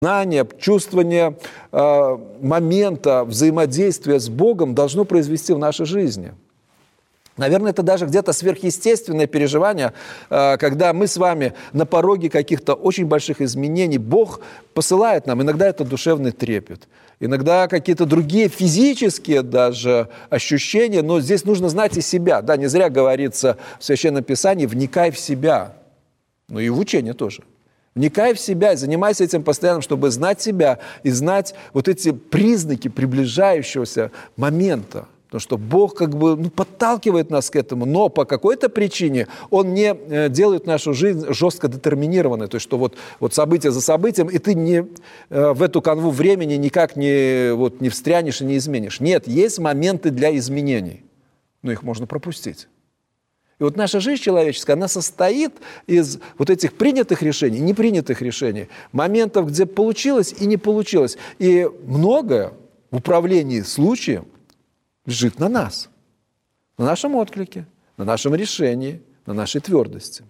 Знание, чувствование момента взаимодействия с Богом должно произвести в нашей жизни. Наверное, это даже где-то сверхъестественное переживание, когда мы с вами на пороге каких-то очень больших изменений. Бог посылает нам, иногда это душевный трепет, иногда какие-то другие физические даже ощущения, но здесь нужно знать и себя. Да, не зря говорится в Священном Писании «вникай в себя», но и в учение тоже. Вникай в себя, занимайся этим постоянно, чтобы знать себя и знать вот эти признаки приближающегося момента. Потому что Бог как бы подталкивает нас к этому, но по какой-то причине Он не делает нашу жизнь жестко детерминированной. То есть, что вот событие за событием, и ты не, в эту канву времени никак не встрянешь и не изменишь. Нет, есть моменты для изменений, но их можно пропустить. И вот наша жизнь человеческая, она состоит из вот этих принятых решений, непринятых решений, моментов, где получилось и не получилось. И многое в управлении случаем лежит на нас, на нашем отклике, на нашем решении, на нашей твердости.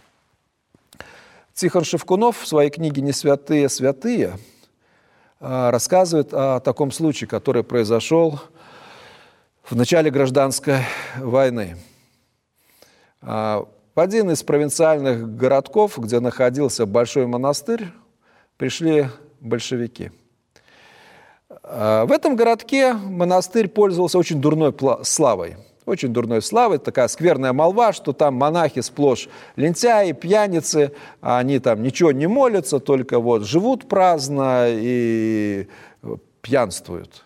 Тихон Шевкунов в своей книге «Не святые, святые» рассказывает о таком случае, который произошел в начале гражданской войны. В один из провинциальных городков, где находился большой монастырь, пришли большевики. В этом городке монастырь пользовался очень дурной славой. Очень дурной славой, такая скверная молва, что там монахи сплошь лентяи, пьяницы, они там ничего не молятся, только вот живут праздно и пьянствуют.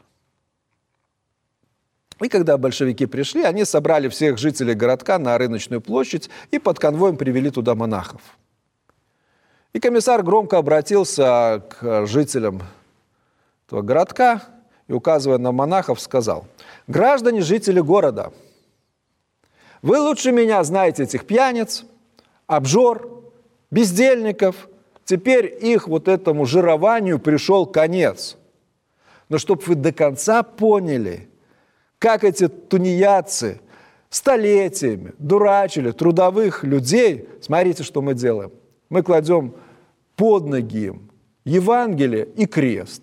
И когда большевики пришли, они собрали всех жителей городка на рыночную площадь и под конвоем привели туда монахов. И комиссар громко обратился к жителям этого городка и, указывая на монахов, сказал: «Граждане, жители города, вы лучше меня знаете этих пьяниц, обжор, бездельников. Теперь их вот этому жированию пришел конец. Но чтобы вы до конца поняли, как эти тунеядцы столетиями дурачили трудовых людей, смотрите, что мы делаем. Мы кладем под ноги им Евангелие и крест.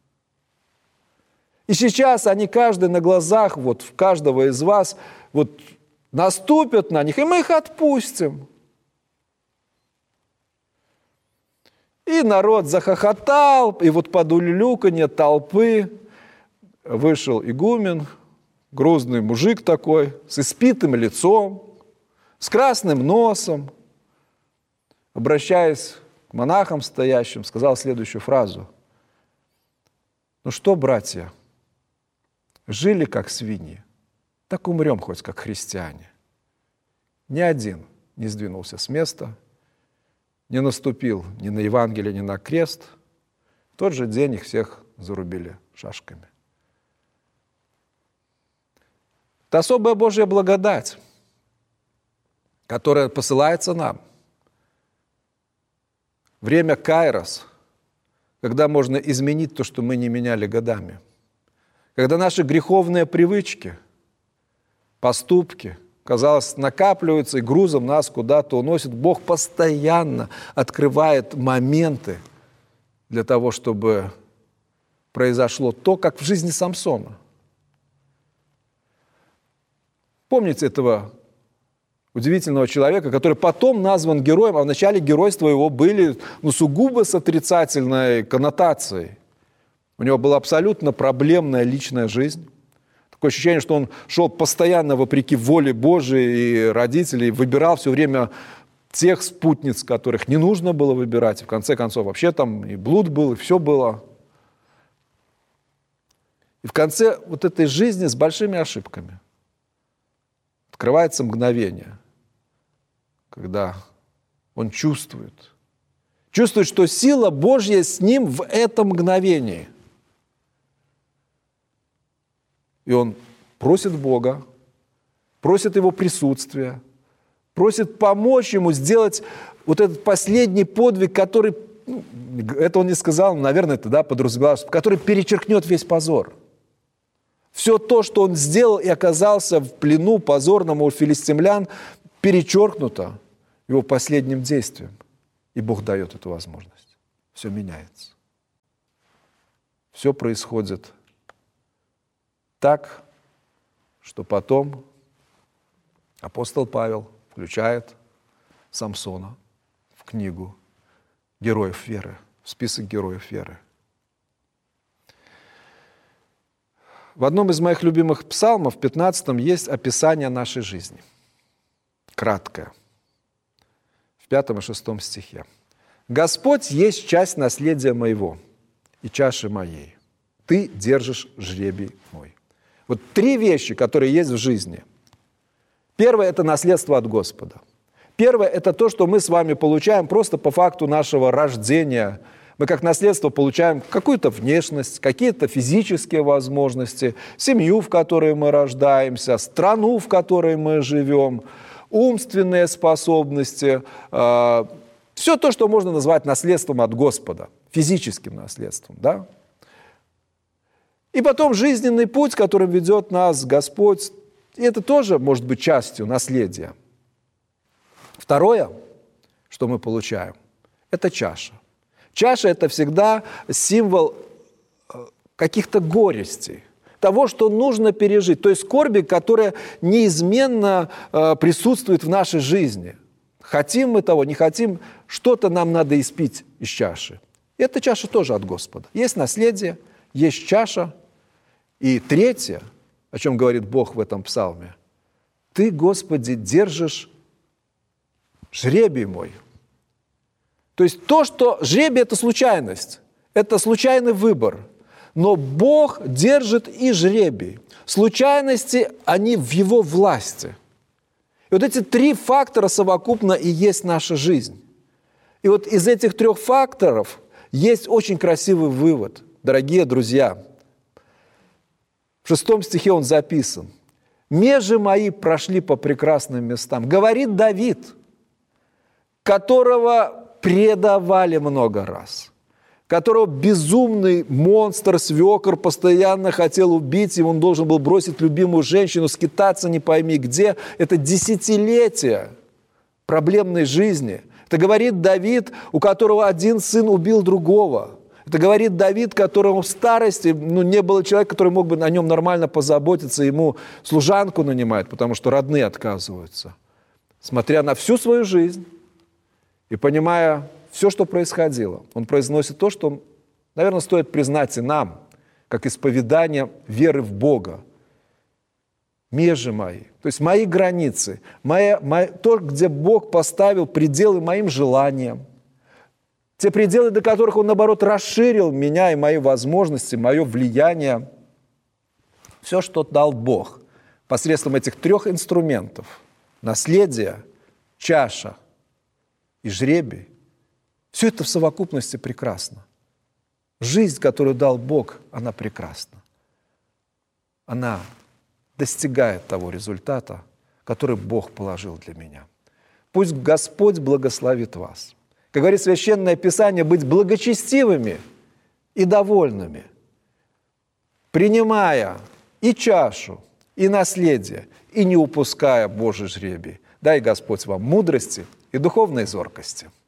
И сейчас они каждый на глазах вот в каждого из вас вот наступят на них, и мы их отпустим». И народ захохотал, и вот под улюлюканье толпы вышел игумен, грузный мужик такой, с испитым лицом, с красным носом, обращаясь к монахам стоящим, сказал следующую фразу: «Ну что, братья, жили как свиньи, так умрем хоть как христиане». Ни один не сдвинулся с места, не наступил ни на Евангелие, ни на крест. В тот же день их всех зарубили шашками. Это особая Божья благодать, которая посылается нам. Время кайрос, когда можно изменить то, что мы не меняли годами. Когда наши греховные привычки, поступки, казалось, накапливаются и грузом нас куда-то уносит, Бог постоянно открывает моменты для того, чтобы произошло то, как в жизни Самсона. Помните этого удивительного человека, который потом назван героем, а в начале геройства его были сугубо с отрицательной коннотацией. У него была абсолютно проблемная личная жизнь. Такое ощущение, что он шел постоянно вопреки воле Божией и родителей, выбирал все время тех спутниц, которых не нужно было выбирать. И в конце концов вообще там и блуд был, и все было. И в конце вот этой жизни с большими ошибками открывается мгновение, когда он чувствует, что сила Божья с ним в этом мгновении. И он просит Бога, просит Его присутствия, просит помочь ему сделать вот этот последний подвиг, который, это он не сказал, наверное, это подразумевалось, который перечеркнет весь позор. Все то, что он сделал и оказался в плену позорном у филистимлян, перечеркнуто его последним действием. И Бог дает эту возможность. Все меняется. все происходит так, что потом апостол Павел включает Самсона в книгу героев веры, в список героев веры. В одном из моих любимых псалмов, в 15-м, есть описание нашей жизни. Краткое. В 5 и 6 стихе. «Господь есть часть наследия моего и чаши моей. Ты держишь жребий мой». Вот 3 вещи, которые есть в жизни. Первое – это наследство от Господа. Первое – это то, что мы с вами получаем просто по факту нашего рождения. Мы как наследство получаем какую-то внешность, какие-то физические возможности, семью, в которой мы рождаемся, страну, в которой мы живем, умственные способности, все то, что можно назвать наследством от Господа, физическим наследством, да? И потом жизненный путь, которым ведет нас Господь, и это тоже может быть частью наследия. Второе, что мы получаем, это чаша. Чаша – это всегда символ каких-то горестей, того, что нужно пережить, той скорби, которая неизменно присутствует в нашей жизни. Хотим мы того, не хотим, что-то нам надо испить из чаши. И эта чаша тоже от Господа. Есть наследие, есть чаша. И третье, о чем говорит Бог в этом псалме, «Ты, Господи, держишь жребий мой». То есть то, что жребий – это случайность, это случайный выбор. Но Бог держит и жребий. Случайности, они в Его власти. И вот эти 3 фактора совокупно и есть наша жизнь. И вот из этих 3 факторов есть очень красивый вывод, дорогие друзья. В 6 стихе он записан. «Межи мои прошли по прекрасным местам». Говорит Давид, которого предавали много раз, которого безумный монстр, свекор постоянно хотел убить, и он должен был бросить любимую женщину, скитаться не пойми где. Это десятилетия проблемной жизни. Это говорит Давид, у которого один сын убил другого. Это говорит Давид, которому в старости не было человека, который мог бы о нем нормально позаботиться, ему служанку нанимают, потому что родные отказываются. Смотря на всю свою жизнь и понимая все, что происходило, он произносит то, что, наверное, стоит признать и нам, как исповедание веры в Бога. Межи мои, то есть мои границы, то, где Бог поставил пределы моим желаниям, те пределы, до которых Он, наоборот, расширил меня и мои возможности, мое влияние. Все, что дал Бог посредством этих 3 инструментов – наследие, чаша и жребий, все это в совокупности прекрасно. Жизнь, которую дал Бог, она прекрасна. Она достигает того результата, который Бог положил для меня. Пусть Господь благословит вас. Как говорит Священное Писание, быть благочестивыми и довольными, принимая и чашу, и наследие, и не упуская Божий жребий. Дай Господь вам мудрости и духовной зоркости.